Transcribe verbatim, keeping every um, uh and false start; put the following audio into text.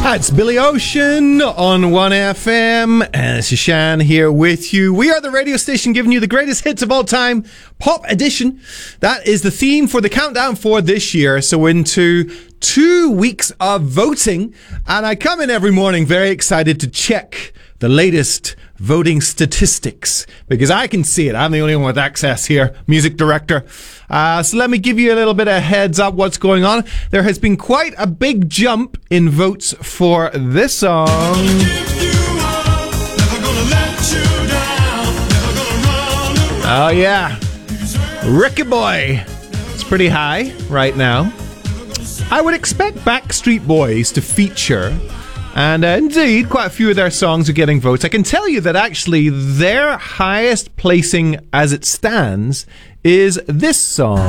It's Billy Ocean on one F M, and it's Shan here with you. We are the radio station giving you the greatest hits of all time, Pop Edition. That is the theme for the countdown for this year. So into two weeks of voting, and I come in every morning very excited to check the latest voting statistics, because I can see it. I'm the only one with access here, music director. Uh, so let me give you a little bit of heads up what's going on. There has been quite a big jump in votes for this song. Oh yeah, Ricky Boy. It's pretty high right now. I would expect Backstreet Boys to feature, and uh, indeed, quite a few of their songs are getting votes. I can tell you that actually their highest placing as it stands is this song.